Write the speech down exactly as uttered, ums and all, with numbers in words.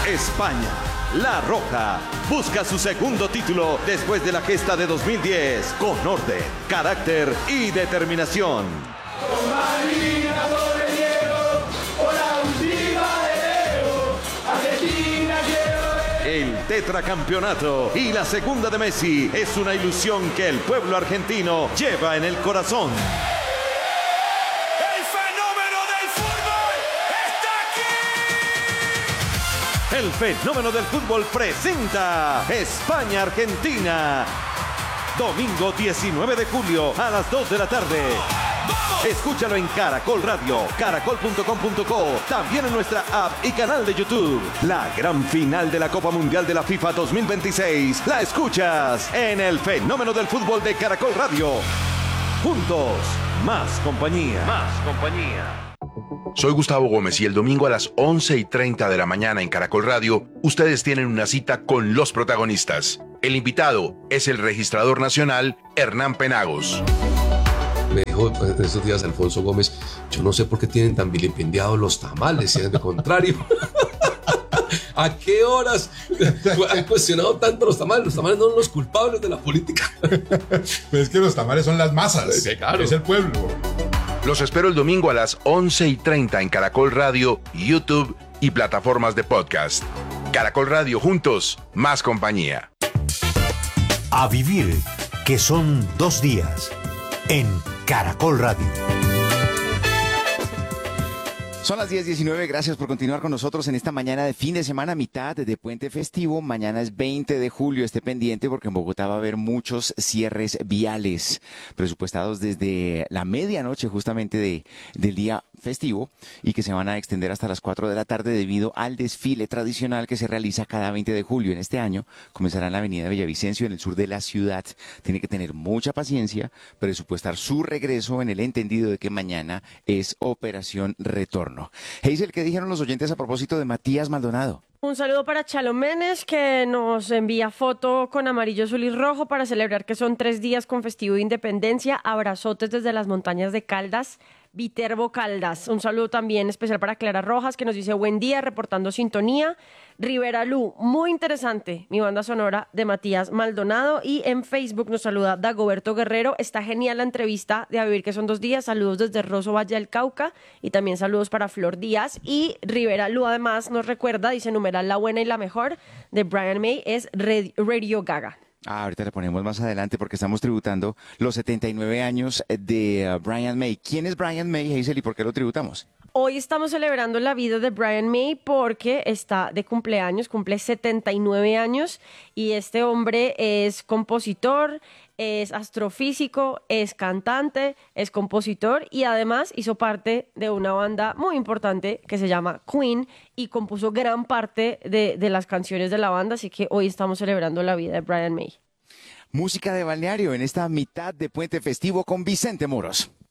España, La Roja, busca su segundo título después de la gesta de dos mil diez con orden, carácter y determinación. El tetracampeonato y la segunda de Messi es una ilusión que el pueblo argentino lleva en el corazón. ¡El fenómeno del fútbol está aquí! El fenómeno del fútbol presenta España-Argentina. Domingo diecinueve de julio a las dos de la tarde. Escúchalo en Caracol Radio, caracol punto com punto co, también en nuestra app y canal de YouTube. La gran final de la Copa Mundial de la FIFA dos mil veintiséis la escuchas en el fenómeno del fútbol de Caracol Radio. Juntos, más compañía. Más compañía. Soy Gustavo Gómez y el domingo a las once y treinta de la mañana en Caracol Radio, ustedes tienen una cita con los protagonistas. El invitado es el registrador nacional Hernán Penagos. Me dijo en esos días Alfonso Gómez, yo no sé por qué tienen tan vilipendiados los tamales, si es de contrario. ¿A qué horas han cuestionado tanto los tamales? Los tamales no son los culpables de la política. Pues es que los tamales son las masas, sí, claro. Es el pueblo. Los espero el domingo a las once y treinta en Caracol Radio, YouTube y plataformas de podcast. Caracol Radio, juntos, más compañía. A vivir, que son dos días, en Caracol Radio. Son las diez diecinueve, gracias por continuar con nosotros en esta mañana de fin de semana, mitad de puente festivo. Mañana es veinte de julio, esté pendiente porque en Bogotá va a haber muchos cierres viales presupuestados desde la medianoche justamente de, del día festivo y que se van a extender hasta las cuatro de la tarde debido al desfile tradicional que se realiza cada veinte de julio. En este año comenzará en la avenida Villavicencio, en el sur de la ciudad. Tiene que tener mucha paciencia, presupuestar su regreso en el entendido de que mañana es operación retorno. Hazel, ¿qué dijeron los oyentes a propósito de Matías Maldonado? Un saludo para Chalo Menes, que nos envía foto con amarillo, azul y rojo para celebrar que son tres días con festivo de independencia. Abrazotes desde las montañas de Caldas, Viterbo Caldas. Un saludo también especial para Clara Rojas, que nos dice buen día, reportando sintonía. Rivera Lu, muy interesante, mi banda sonora de Matías Maldonado. Y en Facebook nos saluda Dagoberto Guerrero. Está genial la entrevista de A Vivir que son dos días. Saludos desde Rosso Valle del Cauca y también saludos para Flor Díaz. Y Rivera Lu además nos recuerda, dice numeral la buena y la mejor de Brian May es Radio Gaga. Ah, ahorita le ponemos más adelante porque estamos tributando los setenta y nueve años de uh, Brian May. ¿Quién es Brian May, Hazel, y por qué lo tributamos? Hoy estamos celebrando la vida de Brian May porque está de cumpleaños, cumple setenta y nueve años y este hombre es compositor, es astrofísico, es cantante, es compositor y además hizo parte de una banda muy importante que se llama Queen y compuso gran parte de, de las canciones de la banda, así que hoy estamos celebrando la vida de Brian May. Música de balneario en esta mitad de puente festivo con Vicente Moros.